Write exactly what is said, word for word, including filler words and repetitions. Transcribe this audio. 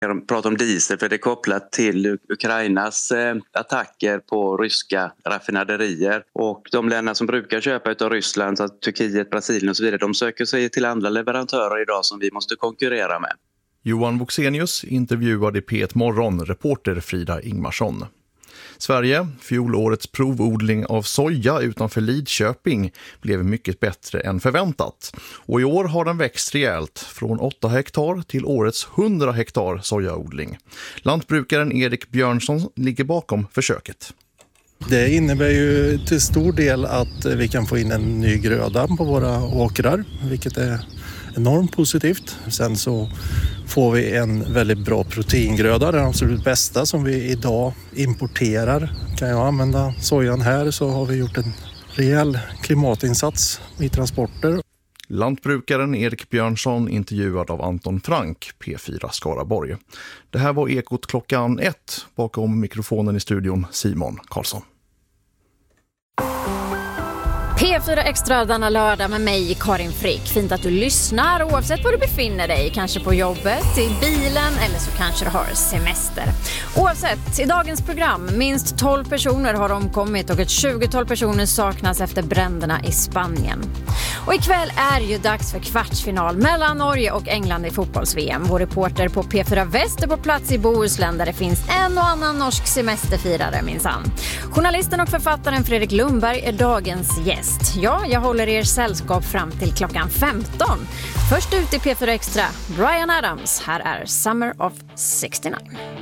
Jag pratar om diesel för det är kopplat till Ukrainas eh, attacker på ryska raffinaderier. Och de länder som brukar köpa av Ryssland, så Turkiet, Brasilien och så vidare, de söker sig till andra leverantörer idag som vi måste konkurrera med. Johan Voxenius intervjuade P ett Morgon reporter Frida Ingmarsson. Sverige, fjolårets provodling av soja utanför Lidköping, blev mycket bättre än förväntat. Och i år har den växt rejält från åtta hektar till årets hundra hektar sojaodling. Lantbrukaren Erik Björnsson ligger bakom försöket. Det innebär ju till stor del att vi kan få in en ny gröda på våra åkrar, vilket är enormt positivt. Sen så får vi en väldigt bra proteingröda, den absolut bästa som vi idag importerar. Kan jag använda sojan här så har vi gjort en rejäl klimatinsats i transporter. Lantbrukaren Erik Björnsson intervjuad av Anton Frank, P fyra Skaraborg. Det här var Ekot klockan ett, bakom mikrofonen i studion Simon Karlsson. P fyra Extra denna lördag med mig, Karin Frick. Fint att du lyssnar oavsett var du befinner dig. Kanske på jobbet, i bilen eller så kanske du har semester. Oavsett, i dagens program, minst tolv personer har omkommit och ett tjugotal personer saknas efter bränderna i Spanien. Och ikväll är ju dags för kvartsfinal mellan Norge och England i fotbolls-V M. Vår reporter på P fyra Väst är på plats i Bohuslän där det finns en och annan norsk semesterfirare minsann. Journalisten och författaren Fredrik Lundberg är dagens gäst. Ja, jag håller er sällskap fram till klockan femton. Först ut i P fyra Extra, Bryan Adams. Här är Summer of sextionio.